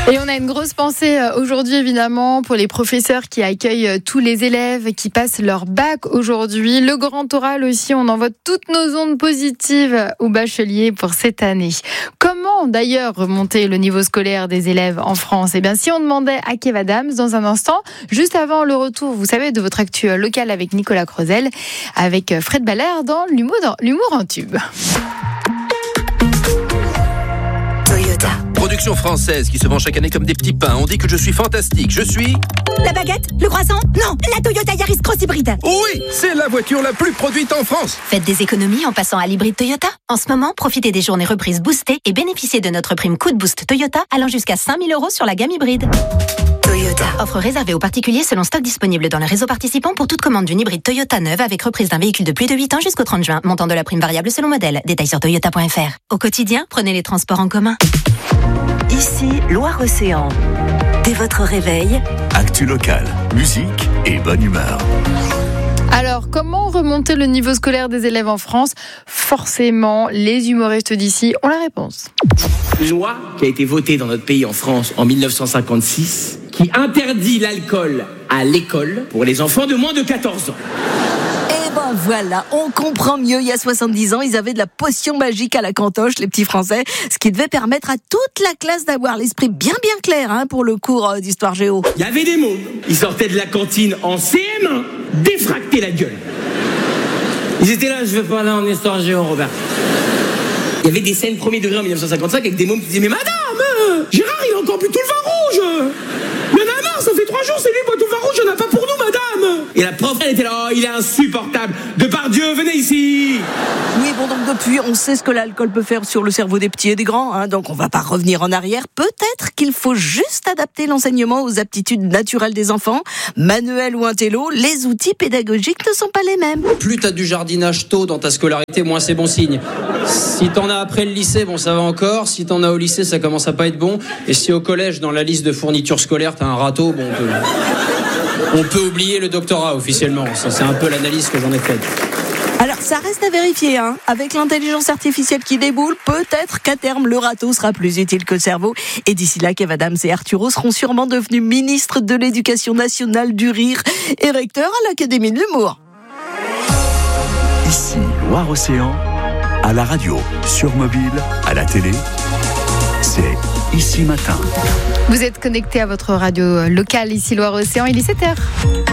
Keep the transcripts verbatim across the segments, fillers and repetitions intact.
Et on a une grosse pensée aujourd'hui évidemment pour les professeurs qui accueillent tous les élèves qui passent leur bac aujourd'hui. Le grand oral aussi, on envoie toutes nos ondes positives aux bacheliers pour cette année. Comment d'ailleurs remonter le niveau scolaire des élèves en France ? Eh bien si on demandait à Kev Adams dans un instant, juste avant le retour, vous savez, de votre actu locale avec Nicolas Crozel, avec Fred Baller dans l'humour, dans l'humour en tube. Toyota. Production française qui se vend chaque année comme des petits pains. On dit que je suis fantastique. Je suis... La baguette ? Le croissant ? Non, la Toyota Yaris Cross Hybride. Oui, c'est la voiture la plus produite en France. Faites des économies en passant à l'hybride Toyota. En ce moment, profitez des journées reprises boostées et bénéficiez de notre prime coup de boost Toyota allant jusqu'à cinq mille euros sur la gamme hybride. Toyota. Offre réservée aux particuliers selon stock disponible dans le réseau participant pour toute commande d'une hybride Toyota neuve avec reprise d'un véhicule de plus de huit ans jusqu'au trente juin. Montant de la prime variable selon modèle. Détails sur toyota point f r. Au quotidien, prenez les transports en commun. Ici, Loire-Océan. Dès votre réveil, actu locale, musique et bonne humeur. Alors, comment remonter le niveau scolaire des élèves en France ? Forcément, les humoristes d'ici ont la réponse. Une loi qui a été votée dans notre pays en France en dix-neuf cent cinquante-six qui interdit l'alcool à l'école pour les enfants de moins de quatorze ans. Eh ben voilà, on comprend mieux. Il y a soixante-dix ans, ils avaient de la potion magique à la cantoche, les petits Français, ce qui devait permettre à toute la classe d'avoir l'esprit bien bien clair hein, pour le cours euh, d'histoire géo. Il y avait des mômes, ils sortaient de la cantine en C M un, défractés la gueule. Ils étaient là, je vais pas aller en histoire géo, Robert. Il y avait des scènes premier degré en dix-neuf cent cinquante-cinq avec des mômes qui disaient « Mais madame, euh, Gérard, il a encore bu tout le vin rouge. Il y en a marre, ça fait trois jours, c'est lui qui boit tout le vin rouge, il n'y en a pas pour nous, madame. » Et la prof, elle était là « Oh, il est insupportable. Depardieu, venez ici. » Oui, bon, donc depuis, on sait ce que l'alcool peut faire sur le cerveau des petits et des grands, hein, donc on va pas revenir en arrière. Peut-être qu'il faut juste adapter l'enseignement aux aptitudes naturelles des enfants. Manuel ou intello, les outils pédagogiques ne sont pas les mêmes. Plus t'as du jardinage tôt dans ta scolarité, moins c'est bon signe. Si t'en as après le lycée, bon ça va encore. Si t'en as au lycée, ça commence à pas être bon. Et si au collège, dans la liste de fournitures scolaires, t'as un râteau, bon on peut, on peut oublier le doctorat officiellement. Ça, c'est un peu l'analyse que j'en ai faite. Alors ça reste à vérifier, hein. Avec l'intelligence artificielle qui déboule, peut-être qu'à terme le râteau sera plus utile que le cerveau. Et d'ici là, Kev Adams et Arturo seront sûrement devenus ministres de l'Éducation nationale du rire et recteurs à l'Académie de l'humour. Ici, Loire-Océan, à la radio, sur mobile, à la télé, c'est Ici Matin. Vous êtes connecté à votre radio locale ici Loire-Océan, il est sept heures.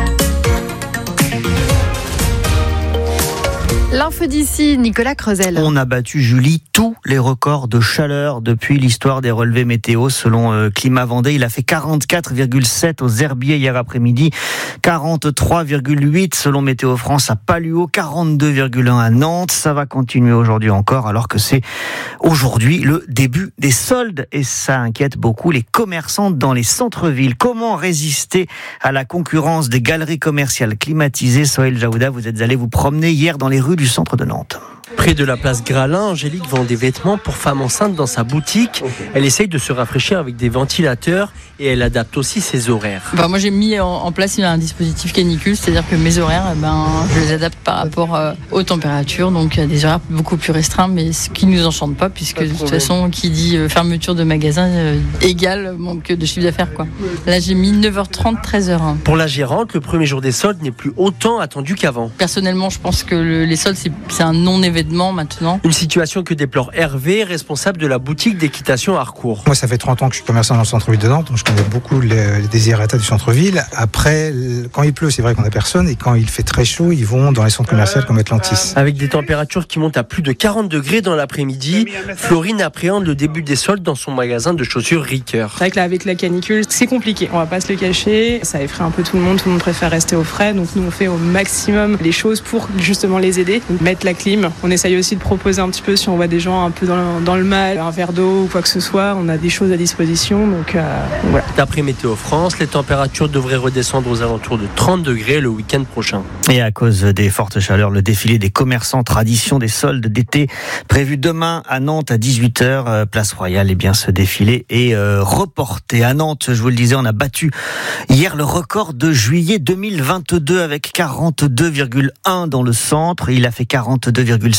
L'info d'ici, Nicolas Crozel. On a battu, Julie, tous les records de chaleur depuis l'histoire des relevés météo selon euh, Climat Vendée. Il a fait quarante-quatre virgule sept aux Herbiers hier après-midi, quarante-trois virgule huit selon Météo France à Paluo, quarante-deux virgule un à Nantes. Ça va continuer aujourd'hui encore alors que c'est aujourd'hui le début des soldes et ça inquiète beaucoup les commerçants dans les centres-villes. Comment résister à la concurrence des galeries commerciales climatisées ? Sohail Jaouda, vous êtes allé vous promener hier dans les rues du centre de Nantes. Près de la place Gralin, Angélique vend des vêtements pour femmes enceintes dans sa boutique. Elle essaye de se rafraîchir avec des ventilateurs et elle adapte aussi ses horaires. Bah moi j'ai mis en place un dispositif canicule, c'est-à-dire que mes horaires, eh ben, je les adapte par rapport euh, aux températures, donc des horaires beaucoup plus restreints, mais ce qui ne nous enchante pas, puisque pas de, de toute façon, qui dit euh, fermeture de magasin euh, égale manque de chiffre d'affaires, quoi. Là j'ai mis neuf heures trente, treize heures. Pour la gérante, le premier jour des soldes n'est plus autant attendu qu'avant. Personnellement, je pense que le, les soldes, c'est, c'est un non-événement maintenant. Une situation que déplore Hervé, responsable de la boutique d'équitation à Harcourt. Moi, ça fait trente ans que je suis commerçant dans le centre-ville de Nantes, donc je connais beaucoup les, les désirs et états du centre-ville. Après, quand il pleut, c'est vrai qu'on n'a personne, et quand il fait très chaud, ils vont dans les centres commerciaux comme Atlantis. Avec des températures qui montent à plus de quarante degrés dans l'après-midi, Florine appréhende le début des soldes dans son magasin de chaussures Ricoeur. C'est vrai que là, avec la canicule, c'est compliqué, on va pas se le cacher. Ça effraie un peu tout le monde, tout le monde préfère rester au frais, donc nous on fait au maximum les choses pour justement les aider. Donc, mettre la clim, on essaye aussi de proposer un petit peu si on voit des gens un peu dans le, dans le mal, un verre d'eau ou quoi que ce soit, on a des choses à disposition, donc euh, voilà. D'après Météo France, les températures devraient redescendre aux alentours de trente degrés le week-end prochain. Et à cause des fortes chaleurs, le défilé des commerçants tradition des soldes d'été prévu demain à Nantes à dix-huit heures, place Royale. Et bien ce défilé est euh, reporté à Nantes. Je vous le disais, on a battu hier le record de juillet deux mille vingt-deux avec quarante-deux virgule un dans le centre. Il a fait quarante-deux virgule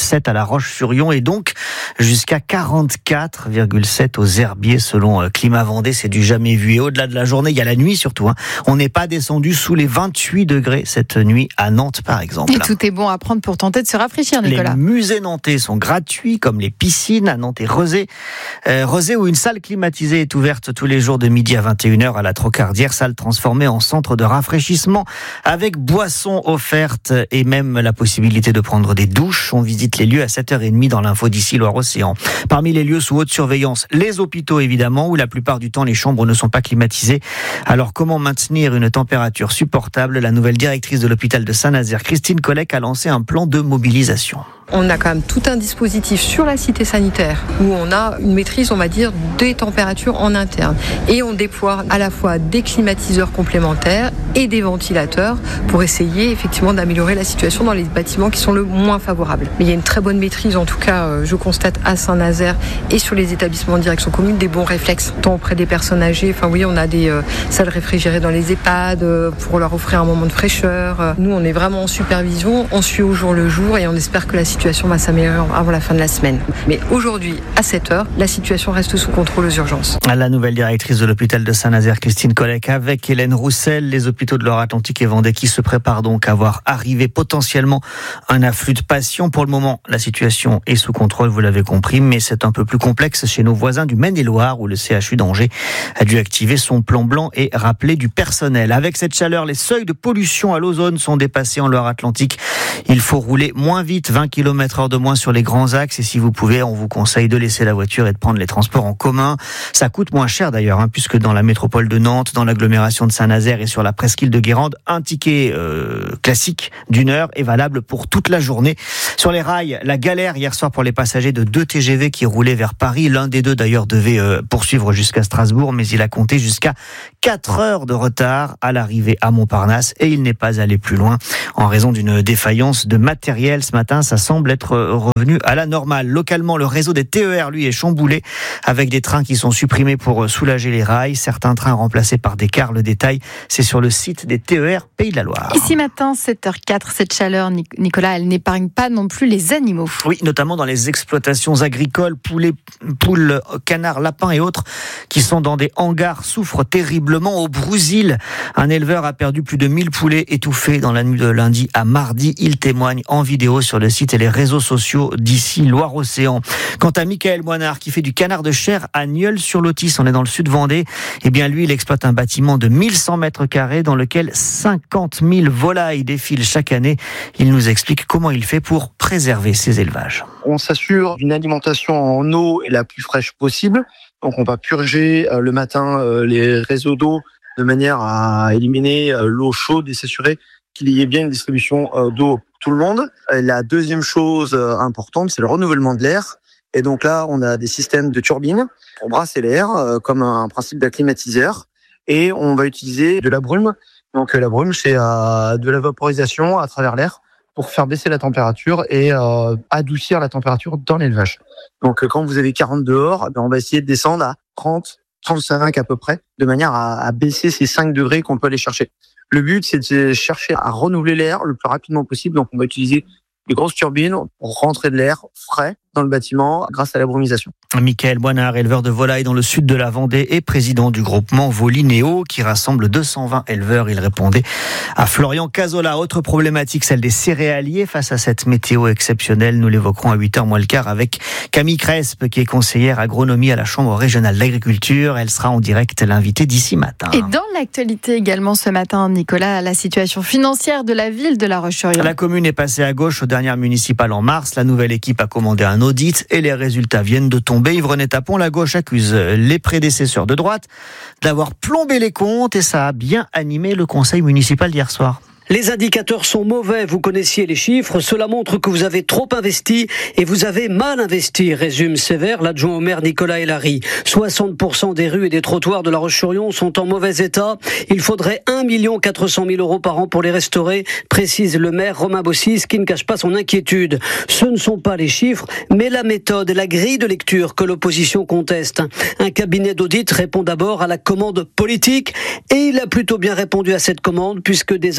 sept à La Roche-sur-Yon et donc jusqu'à quarante-quatre virgule sept aux Herbiers selon Climat Vendée. C'est du jamais vu. Et au-delà de la journée, il y a la nuit surtout. Hein. On n'est pas descendu sous les vingt-huit degrés cette nuit à Nantes par exemple. Et tout est bon à prendre pour tenter de se rafraîchir, Nicolas. Les musées nantais sont gratuits comme les piscines à Nantes et Rezé. Euh, Rezé où une salle climatisée est ouverte tous les jours de midi à vingt et une heures à la Trocardière, salle transformée en centre de rafraîchissement avec boissons offertes et même la possibilité de prendre des douches. On visite les lieux à sept heures trente dans l'info d'ici Loire-Océan. Parmi les lieux sous haute surveillance, les hôpitaux évidemment, où la plupart du temps les chambres ne sont pas climatisées. Alors comment maintenir une température supportable? La nouvelle directrice de l'hôpital de Saint-Nazaire, Christine Collec, a lancé un plan de mobilisation. On a quand même tout un dispositif sur la cité sanitaire où on a une maîtrise, on va dire, des températures en interne. Et on déploie à la fois des climatiseurs complémentaires et des ventilateurs pour essayer effectivement d'améliorer la situation dans les bâtiments qui sont le moins favorables. Mais il y a une très bonne maîtrise, en tout cas, je constate à Saint-Nazaire et sur les établissements de direction commune, des bons réflexes, tant auprès des personnes âgées. Enfin oui, on a des euh, salles réfrigérées dans les EHPAD euh, pour leur offrir un moment de fraîcheur. Nous, on est vraiment en supervision, on suit au jour le jour et on espère que la situation va s'améliorer avant la fin de la semaine. Mais aujourd'hui, à sept heures, la situation reste sous contrôle aux urgences. La nouvelle directrice de l'hôpital de Saint-Nazaire, Christine Collec, avec Hélène Roussel, les hôpitaux de Loire-Atlantique et Vendée qui se préparent donc à voir arriver potentiellement un afflux de patients. Pour le moment, la situation est sous contrôle, vous l'avez compris, mais c'est un peu plus complexe chez nos voisins du Maine-et-Loire où le C H U d'Angers a dû activer son plan blanc et rappeler du personnel. Avec cette chaleur, les seuils de pollution à l'ozone sont dépassés en Loire-Atlantique. Il faut rouler moins vite, vingt kilomètres heure de moins sur les grands axes et si vous pouvez, on vous conseille de laisser la voiture et de prendre les transports en commun. Ça coûte moins cher d'ailleurs, hein, puisque dans la métropole de Nantes, dans l'agglomération de Saint-Nazaire et sur la presqu'île de Guérande, un ticket euh, classique d'une heure est valable pour toute la journée. Sur les rails, la galère hier soir pour les passagers de deux T G V qui roulaient vers Paris. L'un des deux d'ailleurs devait euh, poursuivre jusqu'à Strasbourg, mais il a compté jusqu'à quatre heures de retard à l'arrivée à Montparnasse et il n'est pas allé plus loin en raison d'une défaillance de matériel. Ce matin, ça semble être revenu à la normale. Localement, le réseau des T E R, lui, est chamboulé avec des trains qui sont supprimés pour soulager les rails. Certains trains remplacés par des cars. Le détail, c'est sur le site des T E R Pays de la Loire. Ici matin, sept heures quatre, cette chaleur, Nicolas, elle n'épargne pas non plus les animaux. Oui, notamment dans les exploitations agricoles, poulets, poules, canards, lapins et autres qui sont dans des hangars souffrent terriblement. Au Brésil, un éleveur a perdu plus de mille poulets étouffés dans la nuit de lundi à mardi. Il témoigne en vidéo sur le site et les réseaux sociaux d'ici Loire-Océan. Quant à Michael Moinard qui fait du canard de chair à Nieul-sur-Lotis, on est dans le sud Vendée, eh bien lui il exploite un bâtiment de mille cent mètres carrés dans lequel cinquante mille volailles défilent chaque année. Il nous explique comment il fait pour préserver ses élevages. On s'assure d'une alimentation en eau la plus fraîche possible. Donc on va purger le matin les réseaux d'eau de manière à éliminer l'eau chaude et s'assurer qu'il y ait bien une distribution d'eau pour tout le monde. La deuxième chose importante, c'est le renouvellement de l'air. Et donc là, on a des systèmes de turbines pour brasser l'air, comme un principe d'acclimatiseur. Et on va utiliser de la brume. Donc la brume, c'est de la vaporisation à travers l'air pour faire baisser la température et adoucir la température dans l'élevage. Donc quand vous avez quarante dehors, on va essayer de descendre à trente, trente-cinq à peu près, de manière à, à baisser ces cinq degrés qu'on peut aller chercher. Le but, c'est de chercher à renouveler l'air le plus rapidement possible. Donc, on va utiliser des grosses turbines pour rentrer de l'air frais dans le bâtiment grâce à la brumisation. Michael Boinard, éleveur de volailles dans le sud de la Vendée et président du groupement Volinéo qui rassemble deux cent vingt éleveurs. Il répondait à Florian Cazola. Autre problématique, celle des céréaliers face à cette météo exceptionnelle. Nous l'évoquerons à huit heures moins le quart avec Camille Crespe qui est conseillère agronomie à la Chambre régionale d'agriculture. Elle sera en direct l'invitée d'ici matin. Et dans l'actualité également ce matin, Nicolas, la situation financière de la ville de La Roche-sur-Yon. La commune est passée à gauche aux dernières municipales en mars. La nouvelle équipe a commandé un audit et les résultats viennent de tomber. Yves-René Tapon, la gauche accuse les prédécesseurs de droite d'avoir plombé les comptes et ça a bien animé le conseil municipal d'hier soir. Les indicateurs sont mauvais, vous connaissiez les chiffres, cela montre que vous avez trop investi et vous avez mal investi, résume sévère l'adjoint au maire Nicolas Hélary. soixante pour cent des rues et des trottoirs de La Roche-sur-Yon sont en mauvais état. Il faudrait un million quatre cent mille euros par an pour les restaurer, précise le maire Romain Bossis, qui ne cache pas son inquiétude. Ce ne sont pas les chiffres, mais la méthode et la grille de lecture que l'opposition conteste. Un cabinet d'audit répond d'abord à la commande politique et il a plutôt bien répondu à cette commande puisque des appréciations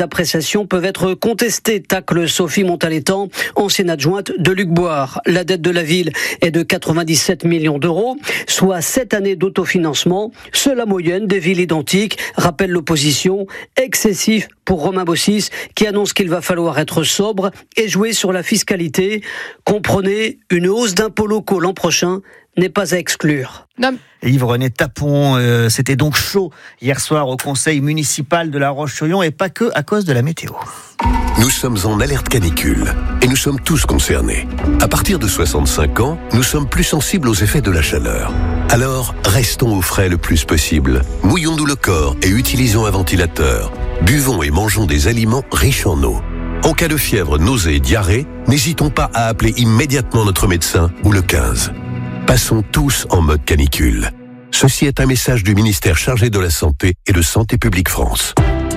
nominations peuvent être contestées, tacle Sophie Montalétan, ancienne adjointe de Luc Boire. La dette de la ville est de quatre-vingt-dix-sept millions d'euros, soit sept années d'autofinancement. C'est la moyenne des villes identiques, rappelle l'opposition. Excessif pour Romain Bossis, qui annonce qu'il va falloir être sobre et jouer sur la fiscalité. Comprenez, une hausse d'impôts locaux l'an prochain n'est pas à exclure. Non. Yves-René Tapon, euh, c'était donc chaud hier soir au conseil municipal de La Roche-sur-Yon et pas que à cause de la météo. Nous sommes en alerte canicule et nous sommes tous concernés. À partir de soixante-cinq ans, nous sommes plus sensibles aux effets de la chaleur. Alors, restons au frais le plus possible. Mouillons-nous le corps et utilisons un ventilateur. Buvons et mangeons des aliments riches en eau. En cas de fièvre, nausée et diarrhée, n'hésitons pas à appeler immédiatement notre médecin ou le quinze. Passons tous en mode canicule. Ceci est un message du ministère chargé de la Santé et de Santé publique France.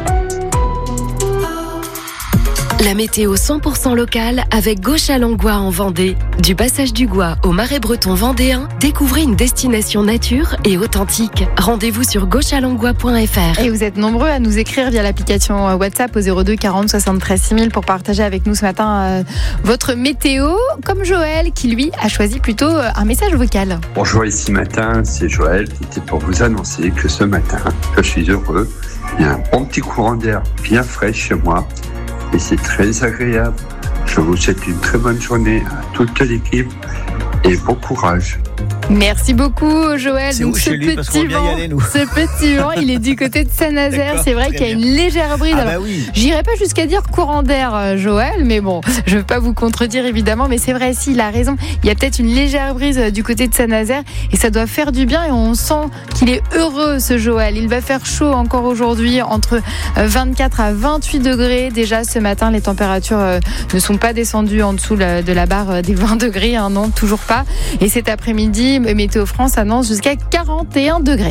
La météo cent pour cent locale avec Gauche-à-Langlois en Vendée. Du passage du Gois au Marais breton vendéen, découvrez une destination nature et authentique. Rendez-vous sur gauche à langlois point f r. Et vous êtes nombreux à nous écrire via l'application WhatsApp au zéro deux quarante soixante-treize six mille pour partager avec nous ce matin euh, votre météo, comme Joël qui lui a choisi plutôt euh, un message vocal. Bonjour, ici matin, c'est Joël qui était pour vous annoncer que ce matin, je suis heureux. Il y a un bon petit courant d'air bien frais chez moi. Et c'est très agréable. Je vous souhaite une très bonne journée à toute l'équipe et bon courage. Merci beaucoup Joël. C'est Donc où ce chez lui, parce qu'on petit va bien vent, y aller, nous. ce petit vent, il est du côté de Saint-Nazaire. D'accord, C'est vrai très qu'il y a bien. une légère brise. Ah bah Alors, oui. j'irai pas jusqu'à dire courant d'air, euh, Joël, mais bon, je ne veux pas vous contredire évidemment, mais c'est vrai, si, il a raison. Il y a peut-être une légère brise euh, du côté de Saint-Nazaire et ça doit faire du bien et on sent qu'il est heureux ce Joël. Il va faire chaud encore aujourd'hui, entre vingt-quatre à vingt-huit degrés. Déjà ce matin, les températures euh, ne sont pas descendues en dessous la- de la barre euh, des vingt degrés, hein, non, toujours pas. Et cet après-midi, Météo France annonce jusqu'à quarante et un degrés.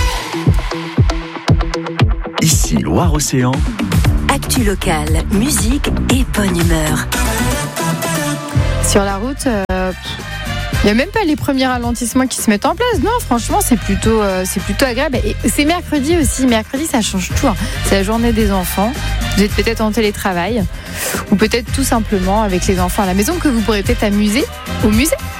Ici Loire-Océan. Actu locale, musique et bonne humeur. Sur la route, euh, il n'y a même pas les premiers ralentissements qui se mettent en place. Non, franchement, c'est plutôt, euh, c'est plutôt agréable. Et c'est mercredi aussi. Mercredi, ça change tout, hein. C'est la journée des enfants. Vous êtes peut-être en télétravail ou peut-être tout simplement avec les enfants à la maison que vous pourrez peut-être amuser au musée.